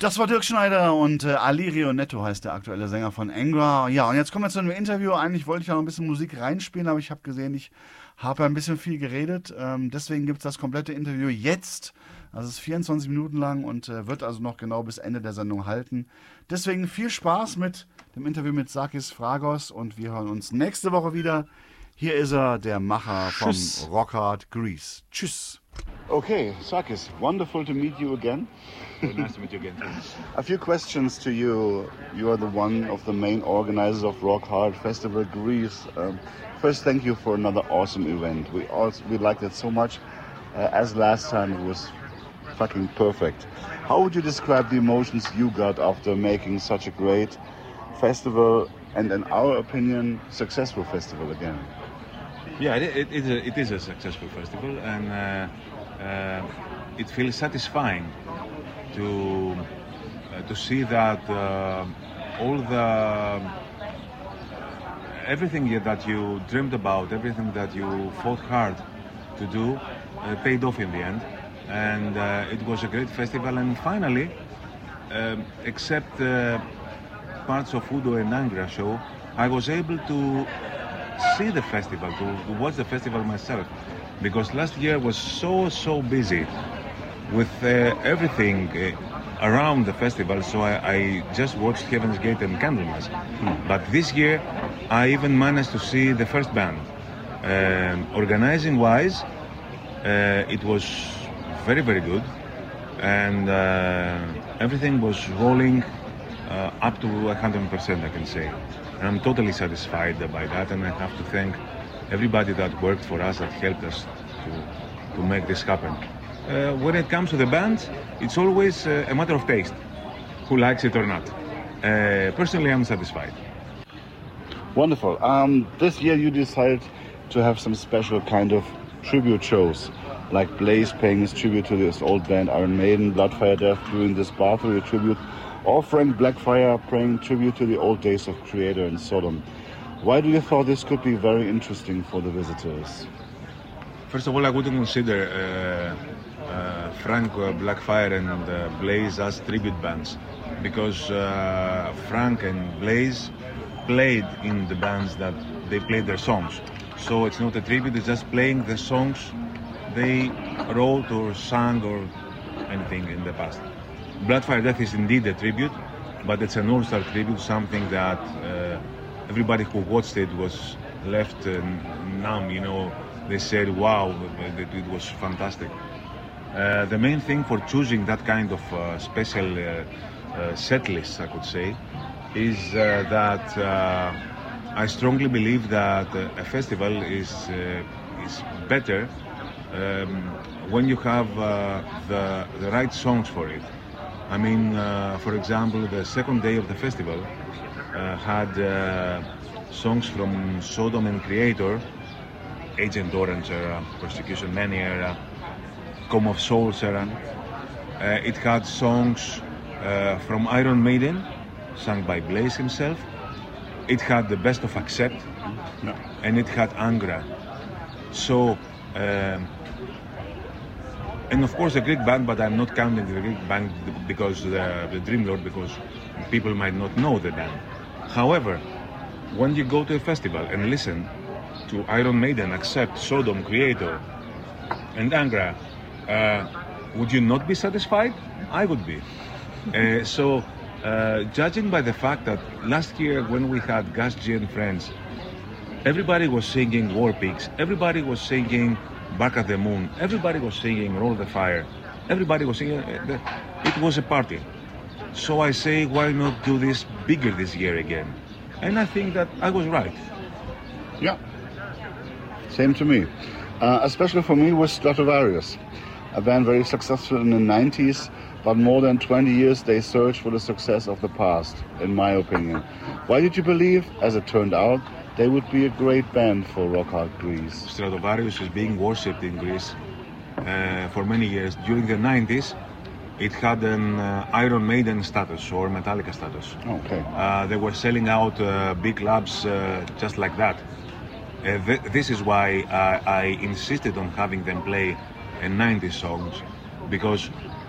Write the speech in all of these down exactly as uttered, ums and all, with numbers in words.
Das war Dirk Schneider und äh, Alirio Netto heißt der aktuelle Sänger von Angra. Ja, und jetzt kommen wir zu einem Interview. Eigentlich wollte ich ja noch ein bisschen Musik reinspielen, aber ich habe gesehen, ich habe ein bisschen viel geredet. Ähm, deswegen gibt es das komplette Interview jetzt. Also es ist vierundzwanzig Minuten lang und äh, wird also noch genau bis Ende der Sendung halten. Deswegen viel Spaß mit dem Interview mit Sakis Fragos und wir hören uns nächste Woche wieder. Hier ist er, der Macher vom Rockhard Grease. Tschüss. Okay, Sakis, wonderful to meet you again. Very nice to meet you again. A few questions to you. You are the one of the main organizers of Rock Hard Festival Greece. Um, first, thank you for another awesome event. We also we liked it so much. Uh, as last time, it was fucking perfect. How would you describe the emotions you got after making such a great festival and, in our opinion, successful festival again? Yeah, it, it, it, is, a, it is a successful festival, and uh, uh, it feels satisfying to uh, to see that uh, all the everything that you dreamed about, everything that you fought hard to do, uh, paid off in the end, and uh, it was a great festival. And finally, uh, except uh, parts of Udo and Angra show, I was able to see the festival, to, to watch the festival myself, because last year was so so busy with uh, everything uh, around the festival, so I, I just watched Heaven's Gate and Candlemas. Hmm. But this year I even managed to see the first band. Um, organizing wise, uh, it was very very good, and uh, everything was rolling uh, up to one hundred percent, I can say. And I'm totally satisfied by that, and I have to thank everybody that worked for us, that helped us to, to make this happen. Uh, when it comes to the band, it's always uh, a matter of taste, who likes it or not. Uh, personally, I'm satisfied. Wonderful. Um, this year you decided to have some special kind of tribute shows, like Blaze paying his tribute to this old band Iron Maiden, Bloodfire Death doing this Bathory tribute, or Frank Blackfire paying tribute to the old days of Creator and Sodom. Why do you thought this could be very interesting for the visitors? First of all, I wouldn't consider uh, uh, Frank uh, Blackfire and uh, Blaze as tribute bands, because uh, Frank and Blaze played in the bands that they played their songs. So it's not a tribute, it's just playing the songs they wrote or sang or anything in the past. Bloodfire Death is indeed a tribute, but it's an all-star tribute, something that uh, everybody who watched it was left uh, numb, you know. They said, wow, it was fantastic. Uh, the main thing for choosing that kind of uh, special uh, uh, set list, I could say, is uh, that uh, I strongly believe that uh, a festival is, uh, is better um, when you have uh, the, the right songs for it. I mean, uh, for example, the second day of the festival uh, had uh, songs from Sodom and Creator, Agent Orange era, Persecution Mania era, Come of Souls era. Uh, it had songs uh, from Iron Maiden, sung by Blaze himself. It had the best of Accept, no. and it had Angra. So, um, and of course the Greek band, but I'm not counting the Greek band because the, the Dream Lord, because people might not know the band. However, when you go to a festival and listen to Iron Maiden, Accept, Sodom, Creator, and Angra, uh, would you not be satisfied? I would be. Uh, so, uh, judging by the fact that last year when we had Gas G and Friends, everybody was singing War Pigs, everybody was singing Bark at the Moon, everybody was singing Roll the Fire, everybody was singing, it was a party. So I say, why not do this bigger this year again? And I think that I was right. Yeah, same to me. Uh, especially for me was Stratovarius, a band very successful in the nineties, but more than twenty years they searched for the success of the past, in my opinion. Why did you believe, as it turned out, they would be a great band for Rock Hard Greece? Stratovarius is being worshipped in Greece uh, for many years. During the nineties, it had an uh, Iron Maiden status or Metallica status. Okay. Uh, they were selling out uh, big clubs uh, just like that. Uh, th- this is why uh, I insisted on having them play uh, nineties songs, because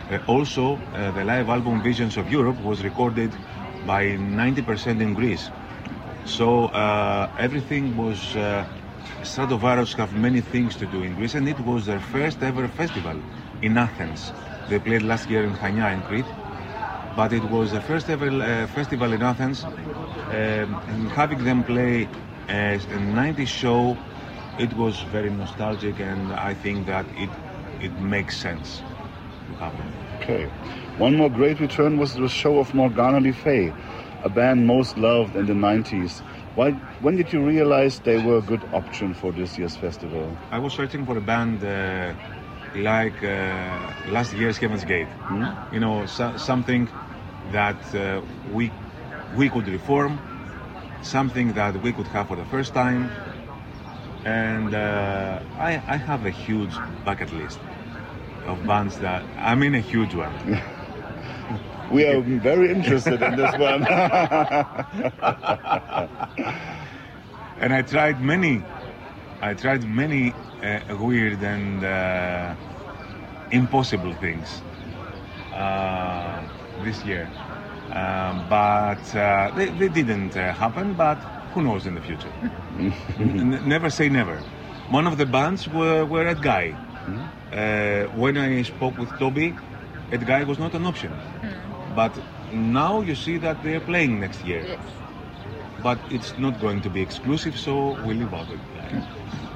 Uh, also, uh, the live album Visions of Europe was recorded by ninety percent in Greece. So uh, everything was, uh, Stratovarius have many things to do in Greece, and it was their first ever festival in Athens. They played last year in Chania in Crete, but it was the first ever uh, festival in Athens. Um, and having them play uh, a nineties show, it was very nostalgic, and I think that it it makes sense to happen. Okay. One more great return was the show of Morgana Le Fay, a band most loved in the nineties. Why, when did you realize they were a good option for this year's festival? I was searching for a band uh, like uh, last year's Heaven's Gate. Hmm? You know, so, something that uh, we we could reform, something that we could have for the first time. And uh, I, I have a huge bucket list of bands that, I mean a huge one. We are very interested in this one. And I tried many, I tried many uh, weird and uh, impossible things uh, this year. Um, but uh, they, they didn't uh, happen, but who knows in the future? N- never say never. One of the bands were, were Ed Guy. Mm-hmm. Uh, when I spoke with Toby, Ed Guy was not an option. Mm. But now you see that they are playing next year. Yes. But it's not going to be exclusive, so we leave out it.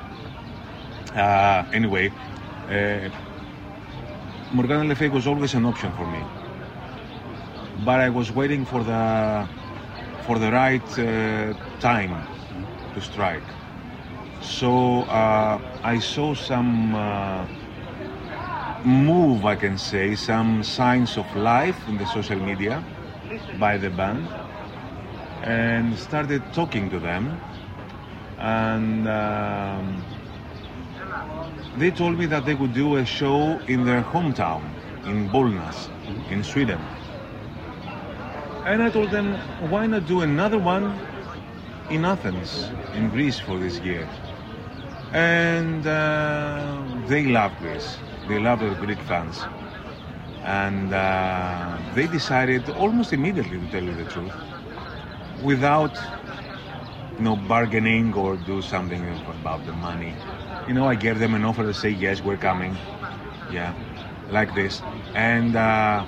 Uh, anyway, uh, Morgana Le Fay was always an option for me. But I was waiting for the for the right uh, time to strike. So uh, I saw some uh, move, I can say, some signs of life in the social media by the band, and started talking to them. And um, they told me that they would do a show in their hometown, in Bollnäs, in Sweden. And I told them, why not do another one in Athens, in Greece for this year? And uh, they love Greece. They love the Greek fans. And uh, they decided almost immediately, to tell you the truth, without you know, bargaining or do something about the money. You know, I gave them an offer to say, yes, we're coming. Yeah, like this. And uh,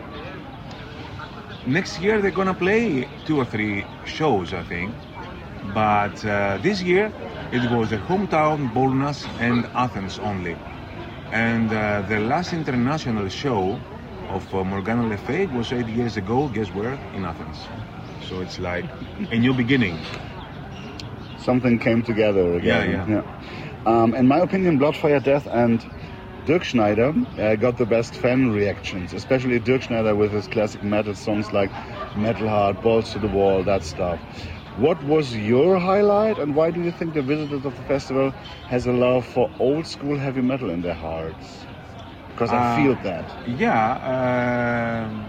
next year they're gonna play two or three shows, I think. But uh, this year it was the hometown, Bollnäs and Athens only. And uh, the last international show of uh, Morgana Le Fay was eight years ago, guess where? In Athens. So it's like a new beginning. Something came together again. Yeah, yeah. yeah. Um, in my opinion, Bloodfire Death and Dirk Schneider uh, got the best fan reactions, especially Dirk Schneider with his classic metal songs like Metal Heart, Balls to the Wall, that stuff. What was your highlight, and why do you think the visitors of the festival has a love for old school heavy metal in their hearts? Because I uh, feel that. Yeah. Um,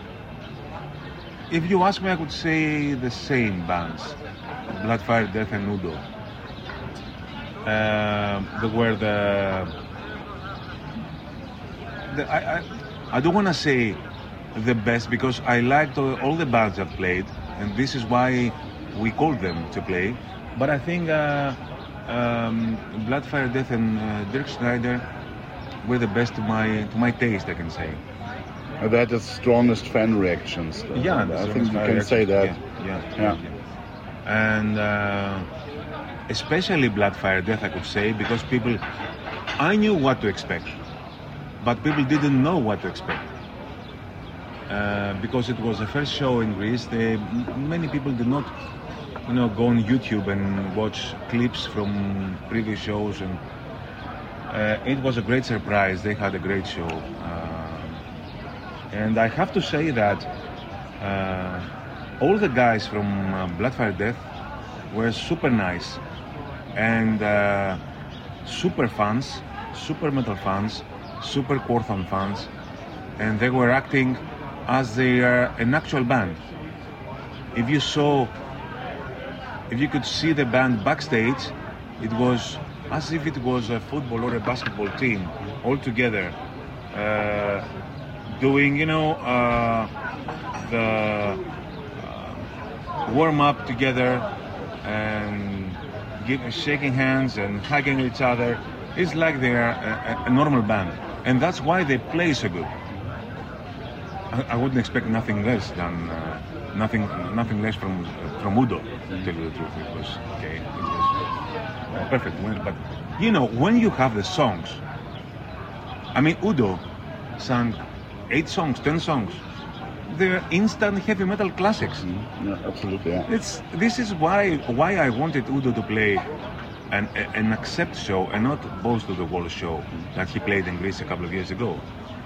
if you ask me, I could say the same bands, Bloodfire Death and Udo. Uh, they were the, the I, I, I don't want to say the best, because I liked all, all the bands I've played, and this is why we called them to play. But I think uh, um, Bloodfire Death and uh, Dirk Schneider were the best to my to my taste, I can say. Uh, they had the strongest fan reactions. Though. Yeah, I think you can reactions. say that. Yeah, yeah. yeah. yeah. And uh, especially Bloodfire Death, I could say, because people, I knew what to expect, but people didn't know what to expect. Uh, because it was the first show in Greece, they, many people did not, you know, go on YouTube and watch clips from previous shows, and uh, it was a great surprise. They had a great show, uh, and I have to say that uh, all the guys from uh, Bloodfire Death were super nice and uh, super fans, super metal fans, super Quorthon fans, and they were acting as they are an actual band. If you saw, if you could see the band backstage, it was as if it was a football or a basketball team all together, uh, doing, you know, uh, the uh, warm up together and give, shaking hands and hugging each other. It's like they're a, a normal band, and that's why they play so good. I, I wouldn't expect nothing less than uh, nothing, nothing less from uh, from Udo. To tell you the truth, it was okay. It was uh, perfect. But you know, when you have the songs, I mean, Udo sang eight songs, ten songs. They're instant heavy metal classics. Mm-hmm. Yeah, absolutely. Yeah. It's this is why why I wanted Udo to play an an Accept show and not Balls to the Wall show that he played in Greece a couple of years ago.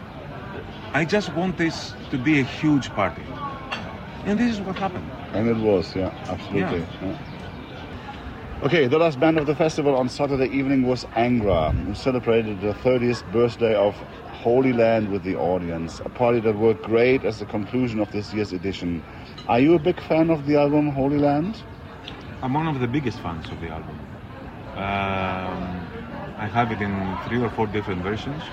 I just want this to be a huge party, and this is what happened. And it was, yeah, absolutely. Yeah. Yeah. Okay, the last band of the festival on Saturday evening was Angra, who celebrated the thirtieth birthday of Holy Land with the audience, a party that worked great as the conclusion of this year's edition. Are you a big fan of the album Holy Land? I'm one of the biggest fans of the album. Um, I have it in three or four different versions,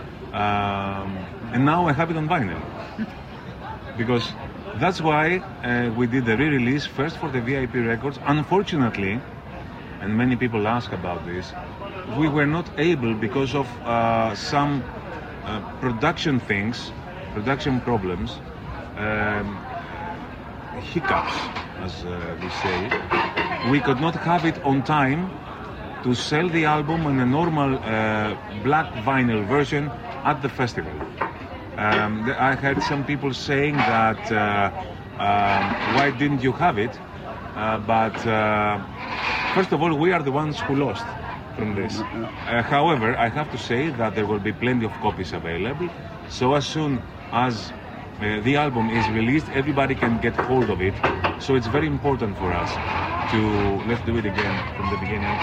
um, and now I have it on vinyl. Because that's why uh, we did the re-release first for the V I P Records. Unfortunately, and many people ask about this, we were not able because of uh, some uh, production things, production problems, um, hiccups, as uh, we say. We could not have it on time to sell the album in a normal uh, black vinyl version at the festival. Um, I had some people saying that uh, um, why didn't you have it? Uh, but uh, first of all, we are the ones who lost from this. Uh, however, I have to say that there will be plenty of copies available. So as soon as uh, the album is released, everybody can get hold of it. So it's very important for us to, let's do it again from the beginning.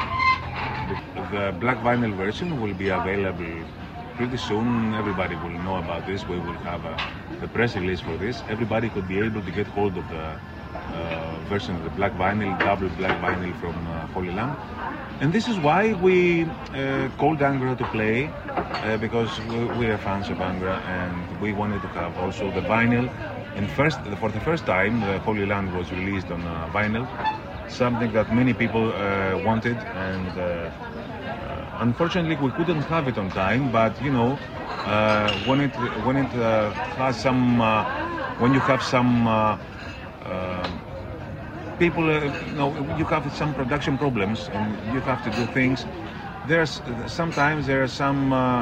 The black vinyl version will be available pretty soon. Everybody will know about this. We will have a, the press release for this. Everybody could be able to get hold of the uh, version of the black vinyl, double black vinyl from uh, Holy Land. And this is why we uh, called Angra to play, uh, because we, we are fans of Angra, and we wanted to have also the vinyl. And first, for the first time, the Holy Land was released on uh, vinyl, something that many people uh, wanted, and uh, uh, unfortunately we couldn't have it on time. But you know, uh, when it when it uh, has some, uh, when you have some. Uh, uh, People, uh, you know, you have some production problems and you have to do things. There's sometimes there are some uh,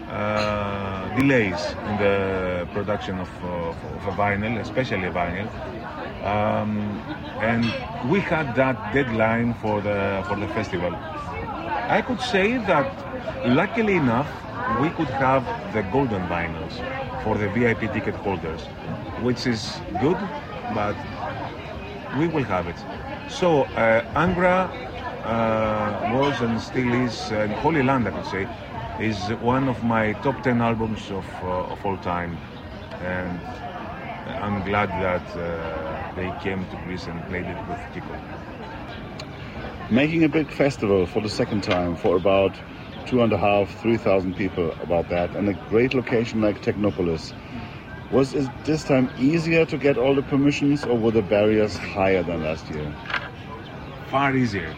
uh, delays in the production of, uh, of a vinyl, especially a vinyl. Um, and we had that deadline for the for the festival. I could say that, luckily enough, we could have the golden vinyls for the V I P ticket holders, which is good, but we will have it. So uh, Angra uh, was and still is, and Holy Land, I could say, is one of my top ten albums of, uh, of all time, and I'm glad that uh, they came to Greece and played it with Kiko. Making a big festival for the second time for about two and a half, three thousand people, about that, and a great location like Technopolis. Was it this time easier to get all the permissions, or were the barriers higher than last year? Far easier.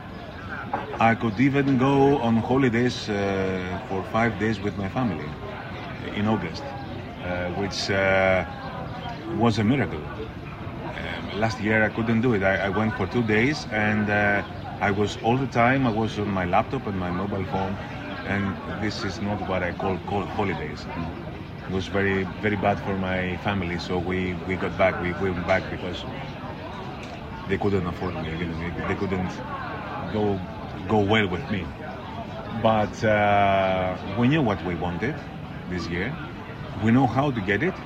I could even go on holidays uh, for five days with my family in August, uh, which uh, was a miracle. Uh, last year I couldn't do it. I, I went for two days and uh, I was all the time, I was on my laptop and my mobile phone, and this is not what I call, call holidays. It was very, very bad for my family, so we, we got back, we went back because they couldn't afford me, you know, they couldn't go go well with me. But uh, we knew what we wanted this year, we know how to get it,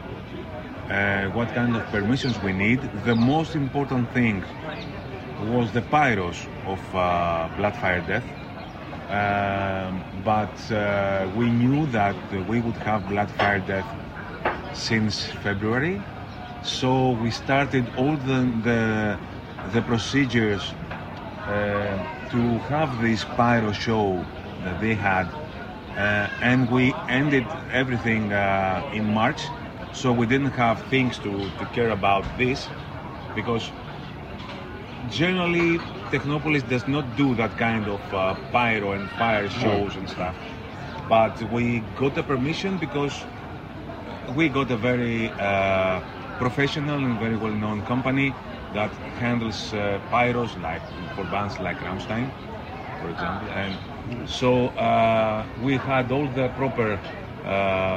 uh, what kind of permissions we need. The most important thing was the pyros of uh, Bloodfire Death. Um, but uh, we knew that we would have Bloodfire Death since February, so we started all the the, the procedures uh, to have this pyro show that they had uh, and we ended everything uh, in March, so we didn't have things to, to care about this, because generally Technopolis does not do that kind of uh, pyro and fire shows and stuff. But we got the permission because we got a very uh, professional and very well-known company that handles uh, pyros, like for bands like Rammstein, for example. And so uh, we had all the proper uh,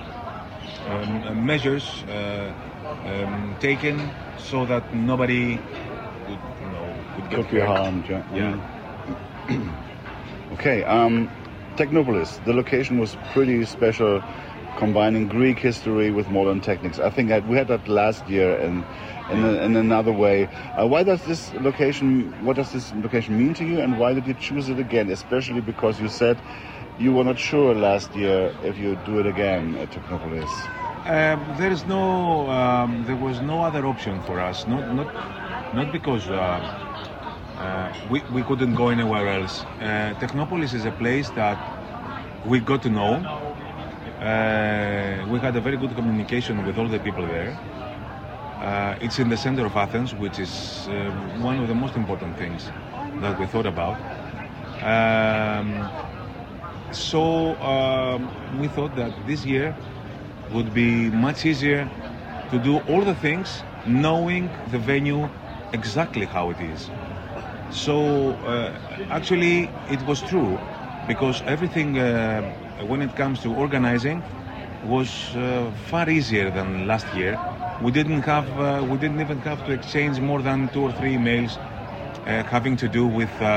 um, measures uh, um, taken so that nobody would, you know, would get Could be hurt. harmed, yeah. Yeah. Okay, um, Technopolis, the location was pretty special, combining Greek history with modern techniques. I think that we had that last year in in, a, in another way. Uh, why does this location, what does this location mean to you, and why did you choose it again? Especially because you said you were not sure last year if you do it again at Technopolis. Um, there is no, um, there was no other option for us. Not, not, not because uh, uh, we we couldn't go anywhere else. Uh, Technopolis is a place that we got to know. Uh, we had a very good communication with all the people there. Uh, it's in the center of Athens, which is uh, one of the most important things that we thought about. Um, so um, we thought that this year would be much easier to do all the things knowing the venue exactly how it is. So uh, actually it was true, because everything uh, when it comes to organizing was uh, far easier than last year. We didn't have uh, we didn't even have to exchange more than two or three emails uh, having to do with uh,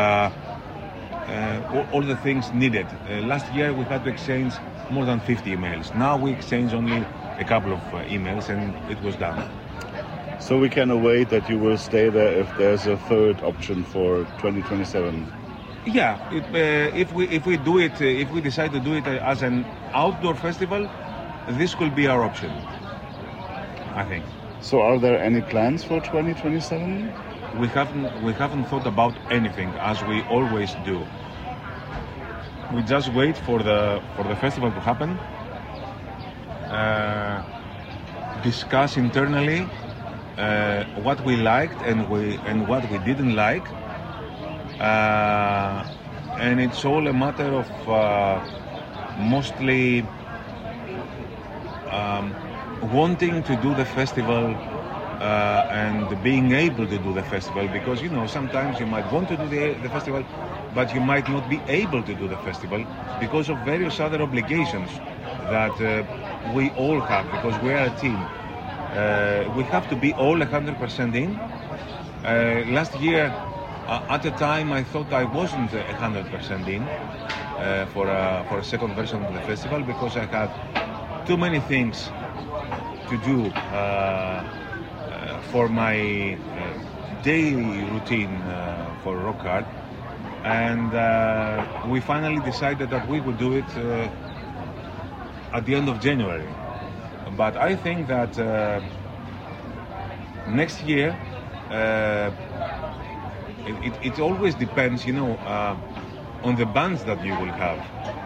uh, all, all the things needed. Uh, last year we had to exchange more than fifty emails. Now we exchange only a couple of uh, emails and it was done. So we can await that you will stay there if there's a third option for twenty twenty-seven. Yeah, it, uh, if we if we do it, uh, if we decide to do it uh, as an outdoor festival, this could be our option, I think. So are there any plans for twenty twenty-seven? We haven't we haven't thought about anything, as we always do. We just wait for the for the festival to happen, uh, discuss internally uh, what we liked and we and what we didn't like, uh, and it's all a matter of uh, mostly um, wanting to do the festival uh, and being able to do the festival, because you know sometimes you might want to do the, the festival, but you might not be able to do the festival because of various other obligations that uh, we all have, because we are a team. Uh, we have to be all one hundred percent in. Uh, last year, uh, at the time, I thought I wasn't one hundred percent in uh, for, a, for a second version of the festival, because I had too many things to do uh, uh, for my uh, daily routine uh, for Rock Hard. And uh, we finally decided that we would do it uh, at the end of January. But I think that uh, next year, uh, it, it, it always depends, you know, uh, on the bands that you will have.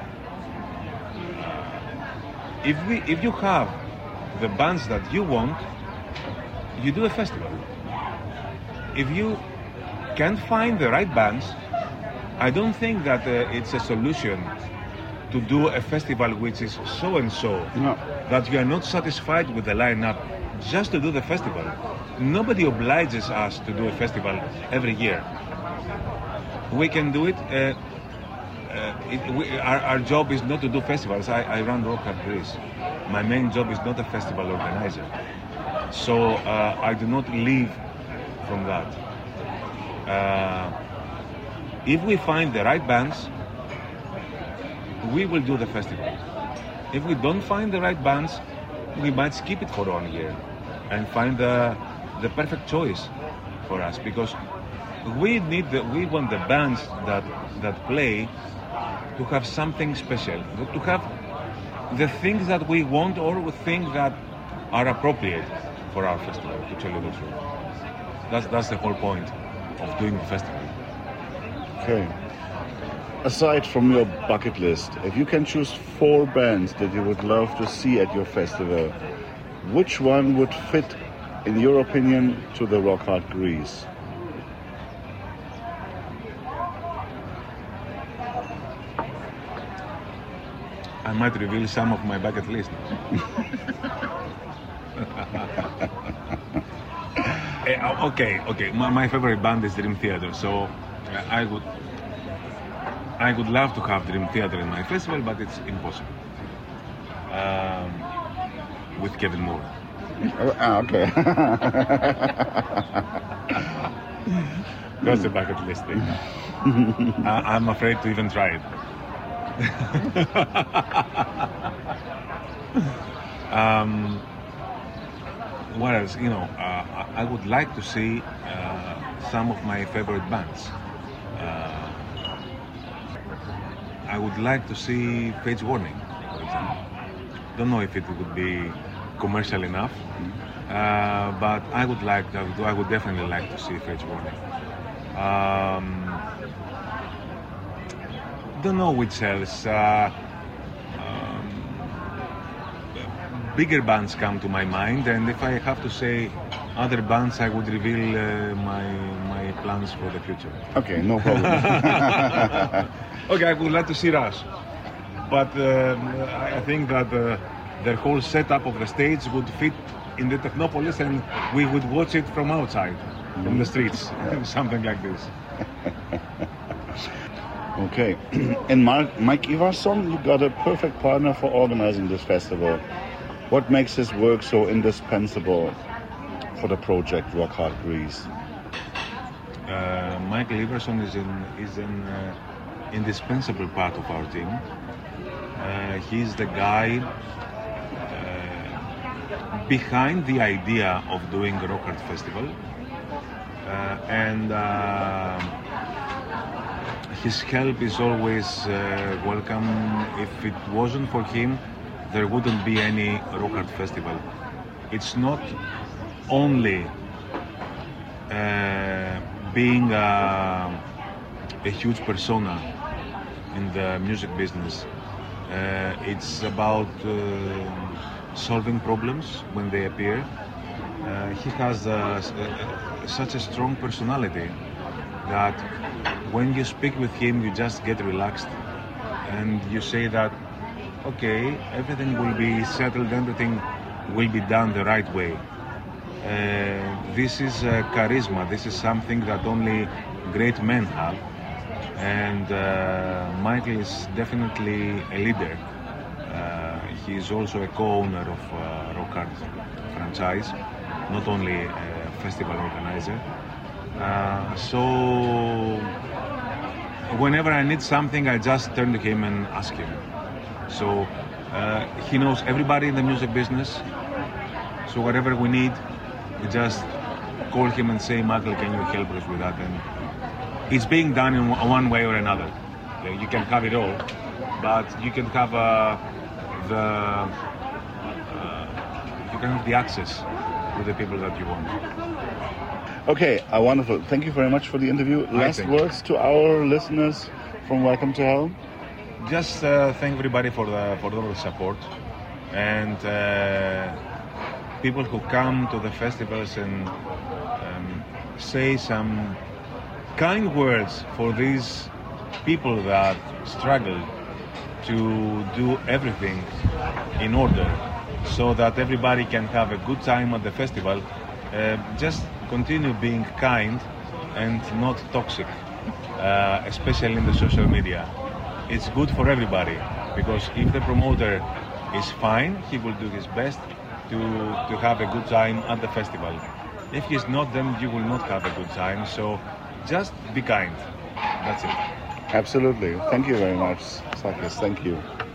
If we, if you have the bands that you want, you do a festival. If you can't find the right bands, I don't think that uh, it's a solution to do a festival which is so and so, No. that you are not satisfied with the lineup just to do the festival. Nobody obliges us to do a festival every year. We can do it. Uh, uh, it we, our, our job is not to do festivals. I, I run Rock Hard Greece. My main job is not a festival organizer. So uh, I do not live from that. Uh, if we find the right bands, we will do the festival. If we don't find the right bands, we might skip it for one year and find the the perfect choice for us, because we need the, we want the bands that that play to have something special, to have the things that we want or things that are appropriate for our festival, to tell you the truth. That's that's the whole point of doing the festival. Okay. aside from your bucket list, if you can choose four bands that you would love to see at your festival, which one would fit, in your opinion, to the Rock Hard Greece? I might reveal some of my bucket list. uh, okay, okay. My, my favorite band is Dream Theater, so uh, I would, I would love to have Dream Theater in my festival, but it's impossible. Um, with Kevin Moore. Ah, okay. That's a bucket list thing. I, I'm afraid to even try it. um, what else? You know, uh, I would like to see uh, some of my favorite bands. Uh, I would like to see Fates Warning, for example. Don't know if it would be commercial enough, uh, but I would like. I would, I would definitely like to see Fates Warning. Um, Don't know which else. Uh, um, bigger bands come to my mind, and if I have to say other bands, I would reveal uh, my my plans for the future. Okay, no problem. Okay, I would like to see Rush, but um, I think that uh, their whole setup of the stage would fit in the Technopolis, and we would watch it from outside, from the streets, something like this. Okay, and Mark, Mike Ivarsson, you got a perfect partner for organizing this festival. What makes his work so indispensable for the project Rock Hard Greece? Uh, Michael Ivarsson is an is an uh, indispensable part of our team. Uh, he's the guy uh, behind the idea of doing the Rock Hard Festival, uh, and. Uh, His help is always uh, welcome. If it wasn't for him, there wouldn't be any Rock Hard Festival. It's not only uh, being a, a huge persona in the music business. Uh, it's about uh, solving problems when they appear. Uh, he has uh, uh, such a strong personality that when you speak with him, you just get relaxed and you say that, okay, everything will be settled, everything will be done the right way. Uh, this is uh, charisma, this is something that only great men have. And uh, Michael is definitely a leader. Uh, he is also a co-owner of uh, Rock Hard franchise, not only a festival organizer. Uh, so whenever I need something, I just turn to him and ask him. So uh, he knows everybody in the music business. So whatever we need, we just call him and say, Michael, can you help us with that? And it's being done in one way or another. You can have it all, but you can have uh, the uh, you can have the access to the people that you want. Okay, uh, wonderful. Thank you very much for the interview. Last words to our listeners from Welcome to Hell. Just uh, thank everybody for the for all the support, and uh, people who come to the festivals and um, say some kind words for these people that struggle to do everything in order so that everybody can have a good time at the festival. Uh, just continue being kind and not toxic, uh, especially in the social media. It's good for everybody, because if the promoter is fine, he will do his best to, to have a good time at the festival. If he's not, then you will not have a good time. So just be kind. That's it. Absolutely. Thank you very much, Sakis. Thank you.